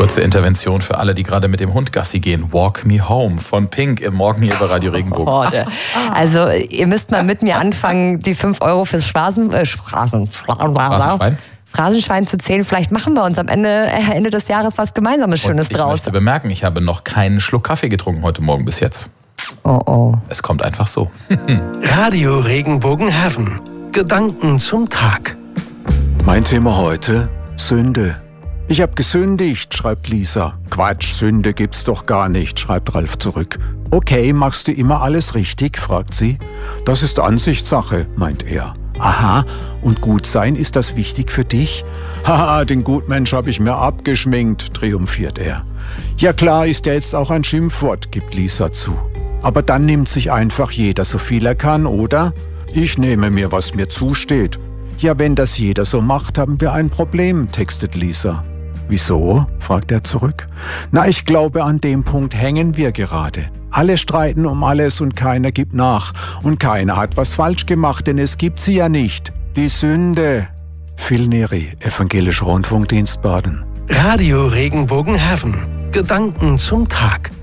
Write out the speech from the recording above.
Kurze Intervention für alle, die gerade mit dem Hund Gassi gehen. Walk Me Home von Pink im Morgen hier bei Radio Regenbogen. Also ihr müsst mal mit mir anfangen, die 5 Euro fürs Phrasenschwein zu zählen. Vielleicht machen wir uns am Ende des Jahres was Gemeinsames Schönes draus. Ich möchte bemerken, ich habe noch keinen Schluck Kaffee getrunken heute Morgen bis jetzt. Oh. Es kommt einfach so. Radio Regenbogen Heaven. Gedanken zum Tag. Mein Thema heute: Sünde. Ich hab gesündigt, schreibt Lisa. Quatsch, Sünde gibt's doch gar nicht, schreibt Ralf zurück. Okay, machst du immer alles richtig, fragt sie. Das ist Ansichtssache, meint er. Aha, und gut sein, ist das wichtig für dich? Haha, den Gutmensch habe ich mir abgeschminkt, triumphiert er. Ja klar, ist ja jetzt auch ein Schimpfwort, gibt Lisa zu. Aber dann nimmt sich einfach jeder so viel er kann, oder? Ich nehme mir, was mir zusteht. Ja, wenn das jeder so macht, haben wir ein Problem, textet Lisa. Wieso? Fragt er zurück. Na, ich glaube, an dem Punkt hängen wir gerade. Alle streiten um alles und keiner gibt nach. Und keiner hat was falsch gemacht, denn es gibt sie ja nicht. Die Sünde. Phil Neri, Evangelischer Rundfunkdienst Baden. Radio Regenbogen Heaven. Gedanken zum Tag.